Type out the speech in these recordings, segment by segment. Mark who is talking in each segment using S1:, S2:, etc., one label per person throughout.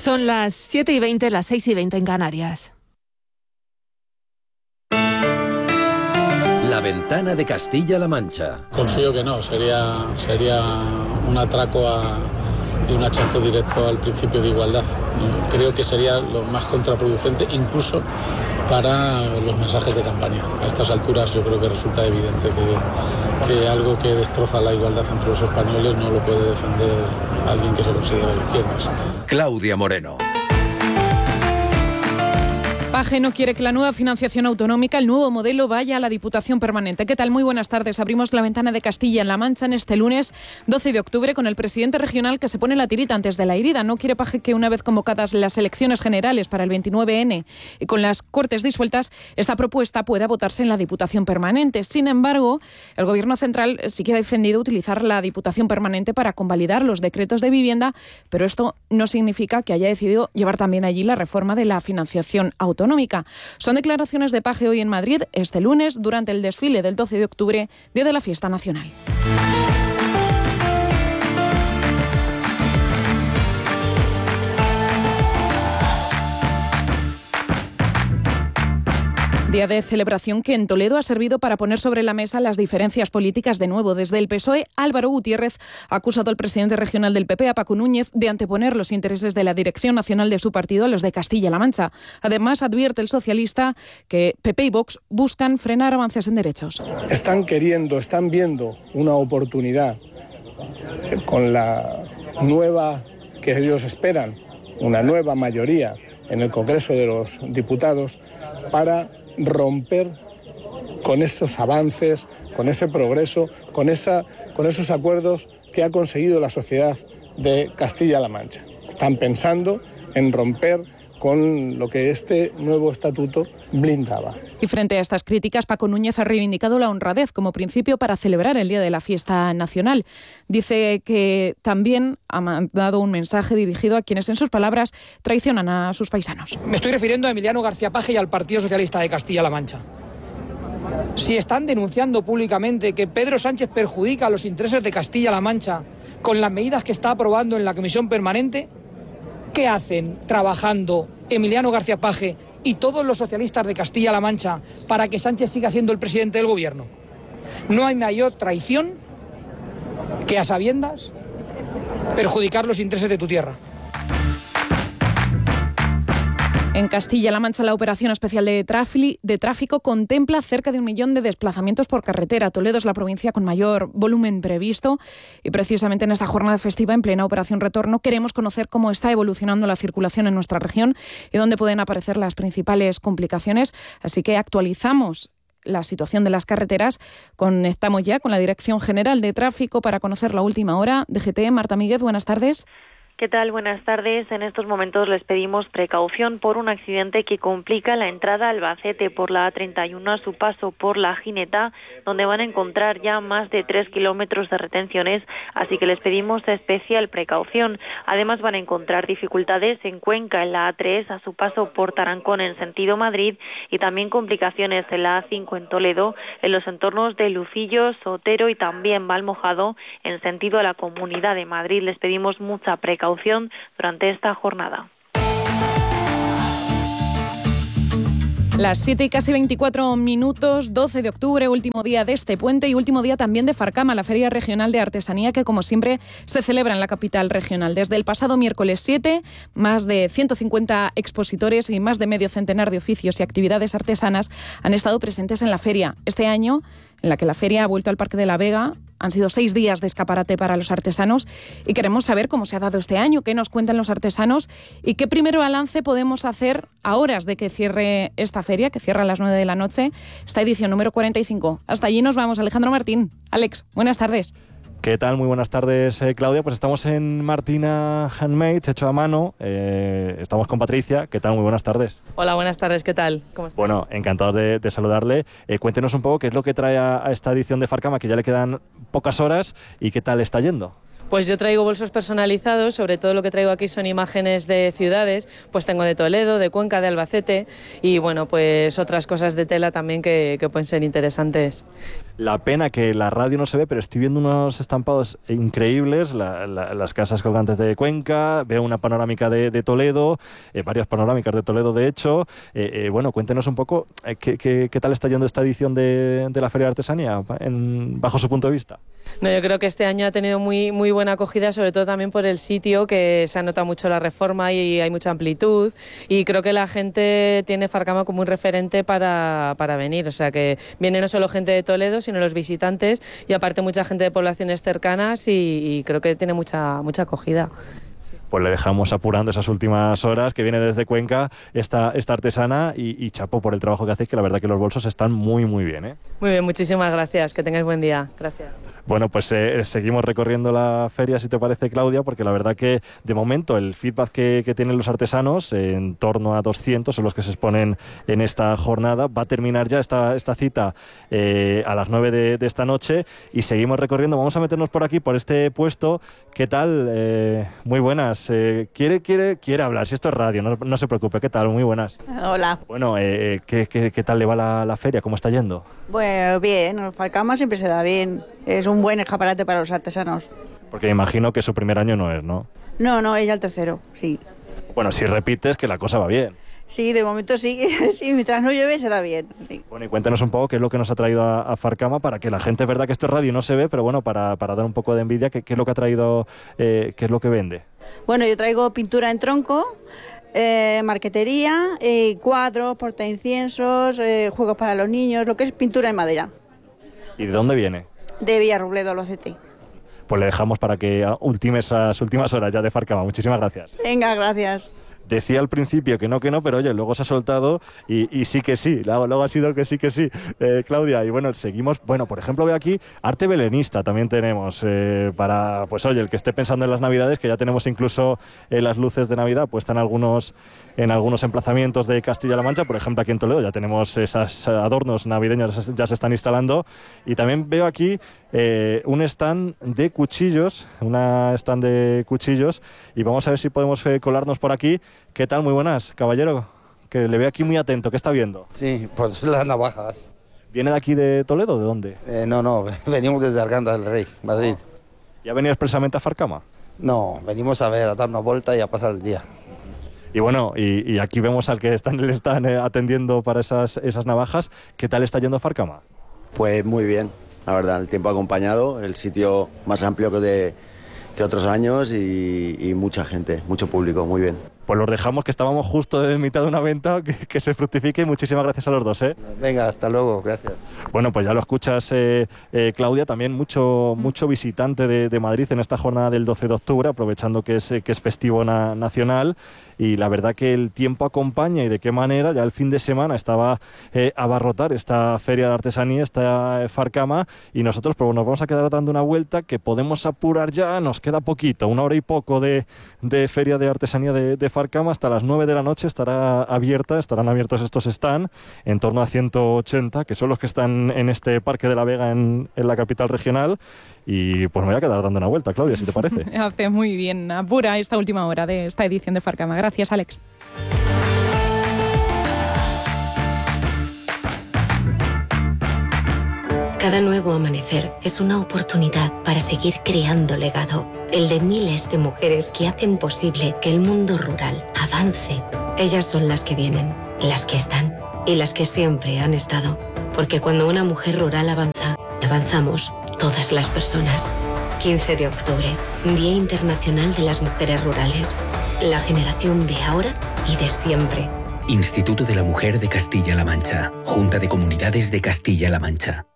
S1: Son las 7:20, las 6:20 en Canarias.
S2: La ventana de Castilla-La Mancha.
S3: Confío que no, sería un atraco y un hachazo directo al principio de igualdad. Creo que sería lo más contraproducente, incluso para los mensajes de campaña. A estas alturas yo creo que resulta evidente que algo que destroza la igualdad entre los españoles no lo puede defender alguien que se considera de izquierdas.
S2: Claudia Moreno.
S4: Paje no quiere que la nueva financiación autonómica, el nuevo modelo, vaya a la Diputación Permanente. ¿Qué tal? Muy buenas tardes. Abrimos la ventana de Castilla-La Mancha en este lunes 12 de octubre con el presidente regional que se pone la tirita antes de la herida. No quiere Paje que una vez convocadas las elecciones generales para el 29N y con las Cortes disueltas, esta propuesta pueda votarse en la Diputación Permanente. Sin embargo, el Gobierno central sí que ha defendido utilizar la Diputación Permanente para convalidar los decretos de vivienda, pero esto no significa que haya decidido llevar también allí la reforma de la financiación autonómica. Son declaraciones de Paje hoy en Madrid, este lunes, durante el desfile del 12 de octubre, día de la fiesta nacional. Día de celebración que en Toledo ha servido para poner sobre la mesa las diferencias políticas de nuevo. Desde el PSOE, Álvaro Gutiérrez ha acusado al presidente regional del PP, a Paco Núñez, de anteponer los intereses de la dirección nacional de su partido a los de Castilla-La Mancha. Además, advierte el socialista que PP y Vox buscan frenar avances en derechos.
S5: Están viendo una oportunidad con la nueva que ellos esperan, una nueva mayoría en el Congreso de los Diputados, para romper con esos avances, con ese progreso, con esos acuerdos que ha conseguido la sociedad de Castilla-La Mancha. Están pensando en romper con lo que este nuevo estatuto blindaba.
S4: Y frente a estas críticas, Paco Núñez ha reivindicado la honradez como principio para celebrar el día de la fiesta nacional. Dice que también ha mandado un mensaje dirigido a quienes, en sus palabras, traicionan a sus paisanos.
S6: Me estoy refiriendo a Emiliano García Paje y al Partido Socialista de Castilla-La Mancha. Si están denunciando públicamente que Pedro Sánchez perjudica los intereses de Castilla-La Mancha con las medidas que está aprobando en la Comisión Permanente, ¿qué hacen trabajando Emiliano García Paje y todos los socialistas de Castilla-La Mancha para que Sánchez siga siendo el presidente del gobierno? No hay mayor traición que, a sabiendas, perjudicar los intereses de tu tierra.
S4: En Castilla-La Mancha, la Operación Especial de Tráfico contempla cerca de 1 millón de desplazamientos por carretera. Toledo es la provincia con mayor volumen previsto y precisamente en esta jornada festiva, en plena Operación Retorno, queremos conocer cómo está evolucionando la circulación en nuestra región y dónde pueden aparecer las principales complicaciones. Así que actualizamos la situación de las carreteras. Conectamos ya con la Dirección General de Tráfico para conocer la última hora. DGT, Marta Míguez, buenas tardes.
S7: ¿Qué tal? Buenas tardes. En estos momentos les pedimos precaución por un accidente que complica la entrada a Albacete por la A31 a su paso por la Gineta, donde van a encontrar ya más de 3 kilómetros de retenciones, así que les pedimos especial precaución. Además van a encontrar dificultades en Cuenca, en la A3 a su paso por Tarancón en sentido Madrid, y también complicaciones en la A5 en Toledo, en los entornos de Lucillo, Sotero y también Valmojado en sentido a la Comunidad de Madrid. Les pedimos mucha precaución durante esta jornada.
S4: Las 7 y casi 24 minutos, 12 de octubre, último día de este puente y último día también de Farcama, la Feria Regional de Artesanía que, como siempre, se celebra en la capital regional. Desde el pasado miércoles 7, más de 150 expositores y más de medio centenar de oficios y actividades artesanas han estado presentes en la feria. Este año, en la que la feria ha vuelto al Parque de la Vega, han sido 6 días de escaparate para los artesanos y queremos saber cómo se ha dado este año, qué nos cuentan los artesanos y qué primer balance podemos hacer a horas de que cierre esta feria, que cierra a las 9 de la noche, esta edición número 45. Hasta allí nos vamos. Alejandro Martín. Alex, buenas tardes.
S8: ¿Qué tal? Muy buenas tardes, Claudia. Pues estamos en Martina Handmade, hecho a mano. Estamos con Patricia. ¿Qué tal? Muy buenas tardes.
S9: Hola, buenas tardes. ¿Qué tal? ¿Cómo estás?
S8: Bueno, encantado de saludarle. Cuéntenos un poco qué es lo que trae a esta edición de Farcama, que ya le quedan pocas horas, y qué tal está yendo.
S9: Pues yo traigo bolsos personalizados, sobre todo lo que traigo aquí son imágenes de ciudades, pues tengo de Toledo, de Cuenca, de Albacete y bueno, pues otras cosas de tela también que pueden ser interesantes.
S8: La pena que la radio no se ve, pero estoy viendo unos estampados increíbles, las casas colgantes de Cuenca, veo una panorámica de Toledo, varias panorámicas de Toledo de hecho. Bueno, cuéntenos un poco qué tal está yendo esta edición de la Feria de Artesanía, bajo su punto de vista.
S9: No, yo creo que este año ha tenido muy buena acogida, sobre todo también por el sitio, que se nota mucho la reforma y hay mucha amplitud, y creo que la gente tiene Farcama como un referente para venir, o sea que viene no solo gente de Toledo, sino los visitantes, y aparte mucha gente de poblaciones cercanas, y creo que tiene mucha acogida.
S8: Pues le dejamos apurando esas últimas horas, que viene desde Cuenca esta artesana, y chapo por el trabajo que hacéis, que la verdad que los bolsos están muy bien, ¿eh?
S9: Muy bien, muchísimas gracias, que tengáis buen día. Gracias.
S8: Bueno, pues seguimos recorriendo la feria, si te parece, Claudia, porque la verdad que de momento el feedback que tienen los artesanos, en torno a 200 son los que se exponen en esta jornada. Va a terminar ya esta cita a las 9 de esta noche, y seguimos recorriendo. Vamos a meternos por aquí, por este puesto. ¿Qué tal? Muy buenas. Quiere hablar, si esto es radio, no se preocupe. ¿Qué tal? Muy buenas.
S10: Hola.
S8: Bueno, ¿qué tal le va la feria? ¿Cómo está yendo?
S10: Bueno, bien, el Farcama siempre se da bien. Es un buen escaparate para los artesanos.
S8: Porque imagino que su primer año no es, ¿no?
S10: No, es ya el tercero, sí.
S8: Bueno, si repites, que la cosa va bien.
S10: Sí, de momento sí, sí, mientras no llueve se da bien. Sí.
S8: Bueno, y cuéntanos un poco qué es lo que nos ha traído a Farcama, para que la gente, es verdad que esto es radio y no se ve, pero bueno, para dar un poco de envidia, qué es lo que ha traído, qué es lo que vende.
S10: Bueno, yo traigo pintura en tronco, marquetería, cuadros, portainciensos, juegos para los niños, lo que es pintura en madera.
S8: ¿Y de dónde viene?
S10: De Villarrobledo, Albacete.
S8: Pues le dejamos para que ultime esas últimas horas ya de Farcama. Muchísimas gracias.
S10: Venga, gracias.
S8: Decía al principio que no, pero oye, luego se ha soltado y sí que sí, luego ha sido que sí, Claudia. Y bueno, seguimos, bueno, por ejemplo, veo aquí arte belenista también tenemos, para, pues oye, el que esté pensando en las Navidades, que ya tenemos incluso las luces de Navidad puestas en algunos emplazamientos de Castilla-La Mancha, por ejemplo aquí en Toledo ya tenemos esos adornos navideños, ya se están instalando. Y también veo aquí un stand de cuchillos, y vamos a ver si podemos colarnos por aquí. ¿Qué tal? Muy buenas, caballero, que le veo aquí muy atento. ¿Qué está viendo?
S11: Sí, pues las navajas.
S8: ¿Viene de aquí de Toledo? ¿De dónde?
S11: No, venimos desde Arganda del Rey, Madrid.
S8: ¿Ya venía expresamente a Farcama?
S11: No, venimos a ver, a dar una vuelta y a pasar el día.
S8: Y bueno, y aquí vemos al que está en el stand atendiendo para esas navajas. ¿Qué tal está yendo Farcama?
S12: Pues muy bien, la verdad, el tiempo ha acompañado, el sitio más amplio que otros años y mucha gente, mucho público, muy bien.
S8: Pues los dejamos, que estábamos justo en mitad de una venta, que se fructifique, y muchísimas gracias a los dos, ¿eh?
S11: Venga, hasta luego, gracias.
S8: Bueno, pues ya lo escuchas, Claudia, también mucho visitante de Madrid en esta jornada del 12 de octubre, aprovechando que es festivo nacional, y la verdad que el tiempo acompaña, y de qué manera. Ya el fin de semana estaba a abarrotar esta feria de artesanía, esta Farcama, y nosotros pues, nos vamos a quedar dando una vuelta, que podemos apurar ya, nos queda poquito, 1 hora y poco de feria de artesanía de Farcama. Hasta las 9 de la noche estarán abiertos estos stands, en torno a 180, que son los que están en este Parque de la Vega en la capital regional. Y pues me voy a quedar dando una vuelta, Claudia, si te parece.
S4: Hace muy bien, apura esta última hora de esta edición de Farcama. Gracias, Alex.
S13: Cada nuevo amanecer es una oportunidad para seguir creando legado, el de miles de mujeres que hacen posible que el mundo rural avance. Ellas son las que vienen, las que están y las que siempre han estado. Porque cuando una mujer rural avanza, avanzamos todas las personas. 15 de octubre, Día Internacional de las Mujeres Rurales. La generación de ahora y de siempre.
S14: Instituto de la Mujer de Castilla-La Mancha. Junta de Comunidades de Castilla-La Mancha.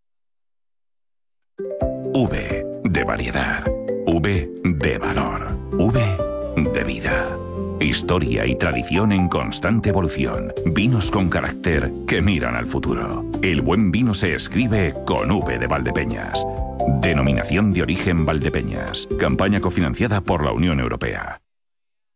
S15: V de variedad. V de valor. V de vida. Historia y tradición en constante evolución. Vinos con carácter que miran al futuro. El buen vino se escribe con V de Valdepeñas. Denominación de origen Valdepeñas. Campaña cofinanciada por la Unión Europea.